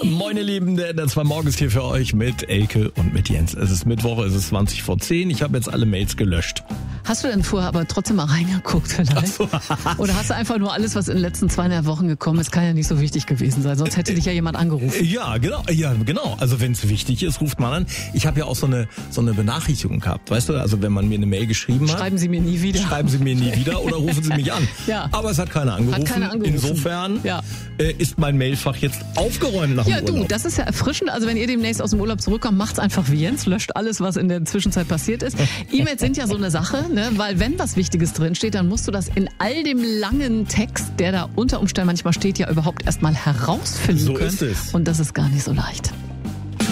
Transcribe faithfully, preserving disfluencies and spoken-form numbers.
Moin ihr Lieben, der der zwei Morgens hier für euch mit Elke und mit Jens. Es ist Mittwoch, es ist zwanzig vor zehn. Ich habe jetzt alle Mails gelöscht. Hast du denn vorher aber trotzdem mal reingeguckt vielleicht? So. Oder hast du einfach nur alles, was in den letzten zweieinhalb Wochen gekommen ist, kann ja nicht so wichtig gewesen sein, sonst hätte dich ja jemand angerufen. Ja, genau. Ja, genau. Also wenn es wichtig ist, ruft man an. Ich habe ja auch so eine so eine Benachrichtigung gehabt, weißt du? Also wenn man mir eine Mail geschrieben hat. Schreiben Sie mir nie wieder. Schreiben Sie mir nie wieder oder rufen Sie mich an. Ja. Aber es hat keiner angerufen. Hat keiner angerufen. Insofern Ja. äh, ist mein Mailfach jetzt aufgeräumt nach Ja, dem du, Urlaub. das ist ja erfrischend. Also wenn ihr demnächst aus dem Urlaub zurückkommt, macht's einfach wie Jens, löscht alles, was in der Zwischenzeit passiert ist. E-Mails sind ja so eine Sache, ne? Weil wenn was Wichtiges drinsteht, dann musst du das in all dem langen Text, der da unter Umständen manchmal steht, ja überhaupt erstmal herausfinden So können. ist es. Und das ist gar nicht so leicht.